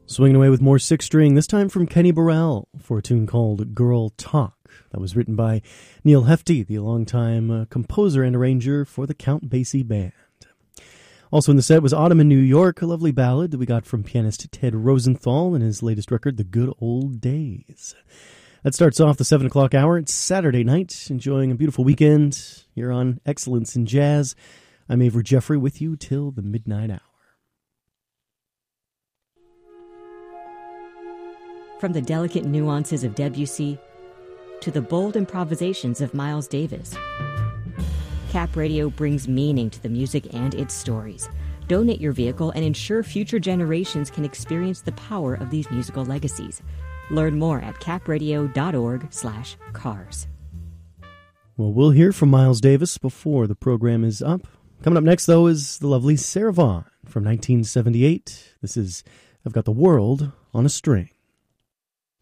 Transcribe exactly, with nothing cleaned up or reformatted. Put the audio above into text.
Swinging away with more six string, this time from Kenny Burrell for a tune called Girl Talk. That was written by Neil Hefti, the longtime uh, composer and arranger for the Count Basie Band. Also in the set was Autumn in New York, a lovely ballad that we got from pianist Ted Rosenthal in his latest record, The Good Old Days. That starts off the seven o'clock hour. It's Saturday night, enjoying a beautiful weekend here on Excellence in Jazz. I'm Avery Jeffrey with you till the midnight hour. From the delicate nuances of Debussy to the bold improvisations of Miles Davis, Cap Radio brings meaning to the music and its stories. Donate your vehicle and ensure future generations can experience the power of these musical legacies. Learn more at capradio.org slash cars. Well, we'll hear from Miles Davis before the program is up. Coming up next, though, is the lovely Sarah Vaughan from nineteen seventy-eight. This is I've Got the World on a String.